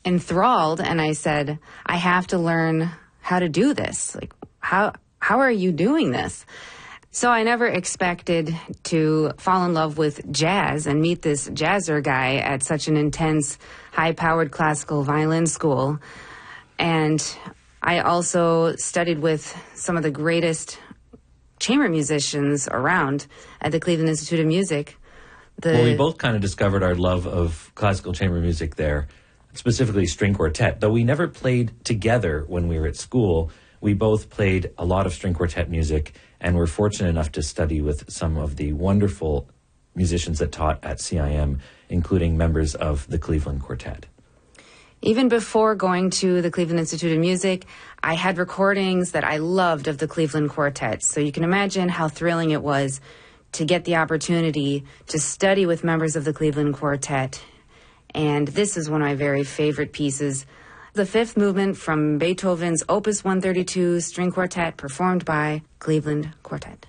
enthralled, and I said, I have to learn how to do this. Like, how are you doing this? So I never expected to fall in love with jazz and meet this jazzer guy at such an intense, high-powered classical violin school. And I also studied with some of the greatest chamber musicians around at the Cleveland Institute of Music. Well, we both kind of discovered our love of classical chamber music there, specifically string quartet. Though we never played together when we were at school, we both played a lot of string quartet music and were fortunate enough to study with some of the wonderful musicians that taught at CIM, including members of the Cleveland Quartet. Even before going to the Cleveland Institute of Music, I had recordings that I loved of the Cleveland Quartet. So you can imagine how thrilling it was to get the opportunity to study with members of the Cleveland Quartet. And this is one of my very favorite pieces, the fifth movement from Beethoven's Opus 132 String Quartet, performed by Cleveland Quartet.